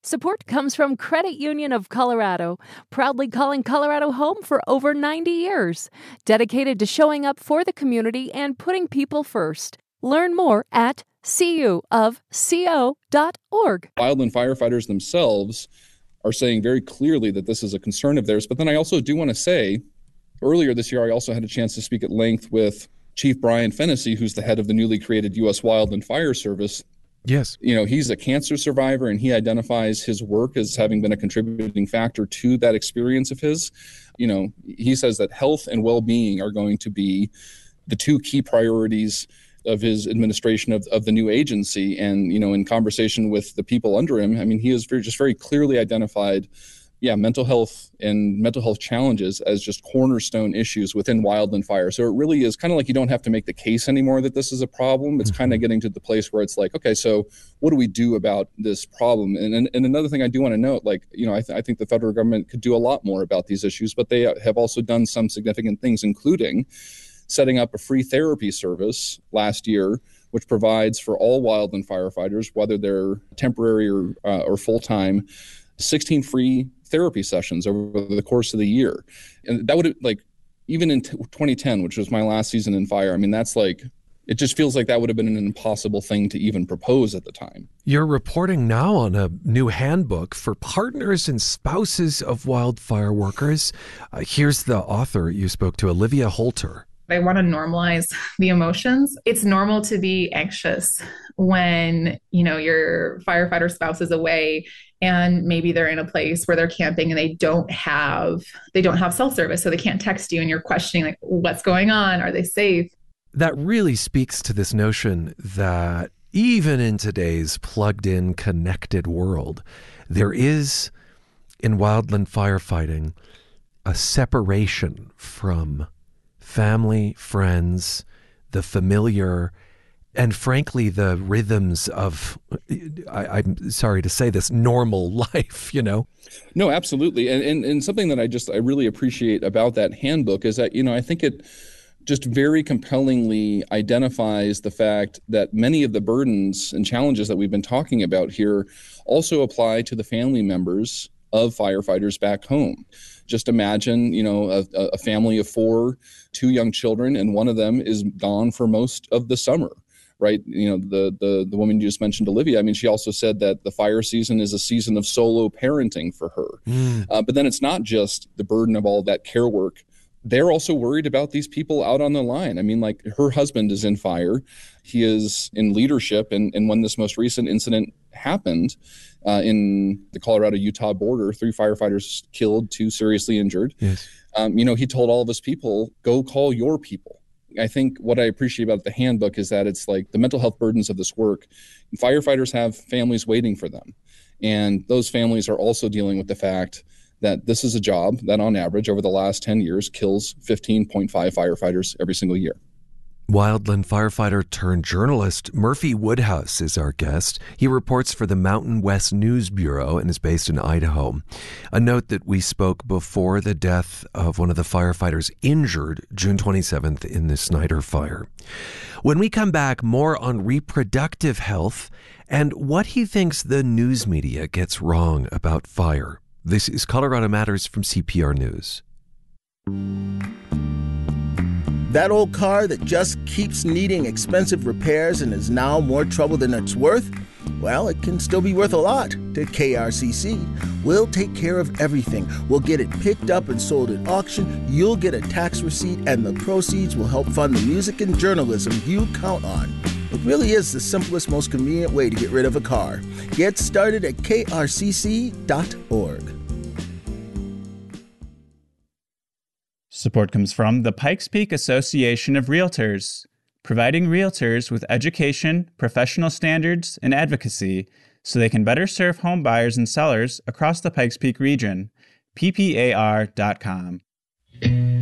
Support comes from Credit Union of Colorado, proudly calling Colorado home for over 90 years, dedicated to showing up for the community and putting people first. Learn more at cuofco.org. Wildland firefighters themselves are saying very clearly that this is a concern of theirs. But then I also do want to say, earlier this year, I also had a chance to speak at length with Chief Brian Fennessy, who's the head of the newly created U.S. Wildland Fire Service. Yes. You know, he's a cancer survivor, and he identifies his work as having been a contributing factor to that experience of his. You know, he says that health and well-being are going to be the two key priorities of his administration of the new agency. And, you know, in conversation with the people under him, I mean, he has very clearly identified mental health and mental health challenges as just cornerstone issues within wildland fire. So it really is kind of like you don't have to make the case anymore that this is a problem. It's kind of getting to the place where it's like, okay, so what do we do about this problem? And another thing I do want to note, like, you know, I think the federal government could do a lot more about these issues, but they have also done some significant things, including setting up a free therapy service last year, which provides for all wildland firefighters, whether they're temporary or full-time, 16 free therapy sessions over the course of the year. And that would, like, even in 2010, which was my last season in fire, I mean, that's like, it just feels like that would have been an impossible thing to even propose at the time. You're reporting now on a new handbook for partners and spouses of wildfire workers. Here's the author you spoke to, Olivia Holter. I want to normalize the emotions. It's normal to be anxious when, you know, your firefighter spouse is away and maybe they're in a place where they're camping and they don't have cell service, so they can't text you and you're questioning, like, what's going on? Are they safe? That really speaks to this notion that even in today's plugged-in, connected world, there is, in wildland firefighting, a separation from family, friends, the familiar, and frankly, the rhythms of, I'm sorry to say this, normal life, you know? No, absolutely. And something that I really appreciate about that handbook is that, you know, I think it just very compellingly identifies the fact that many of the burdens and challenges that we've been talking about here also apply to the family members of firefighters back home. Just imagine, you know, a family of 4, 2 young children, and one of them is gone for most of the summer, right? You know, the woman you just mentioned, Olivia, I mean, she also said that the fire season is a season of solo parenting for her. But then it's not just the burden of all that care work. They're also worried about these people out on the line. I mean, like, her husband is in fire. He is in leadership. And when this most recent incident happened in the Colorado-Utah border, 3 firefighters killed, 2 seriously injured. Yes. You know, he told all of his people, go call your people. I think what I appreciate about the handbook is that it's like the mental health burdens of this work. Firefighters have families waiting for them. And those families are also dealing with the fact that this is a job that on average over the last 10 years kills 15.5 firefighters every single year. Wildland firefighter turned journalist Murphy Woodhouse is our guest. He reports for the Mountain West News Bureau and is based in Idaho. A note that we spoke before the death of one of the firefighters injured June 27th in the Snyder fire. When we come back, more on reproductive health and what he thinks the news media gets wrong about fire. This is Colorado Matters from CPR News. That old car that just keeps needing expensive repairs and is now more trouble than it's worth? Well, it can still be worth a lot to KRCC. We'll take care of everything. We'll get it picked up and sold at auction. You'll get a tax receipt, and the proceeds will help fund the music and journalism you count on. It really is the simplest, most convenient way to get rid of a car. Get started at krcc.org. Support comes from the Pikes Peak Association of Realtors, providing realtors with education, professional standards, and advocacy so they can better serve home buyers and sellers across the Pikes Peak region. ppar.com.